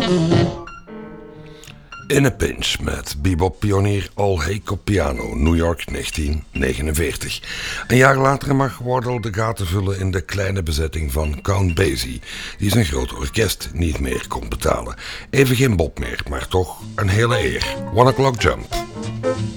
In a Pinch met bebop-pionier Al Haig op piano, New York 1949. Een jaar later mag Wardell de gaten vullen in de kleine bezetting van Count Basie, die zijn groot orkest niet meer kon betalen. Even geen Bob meer, maar toch een hele eer. One O'Clock Jump.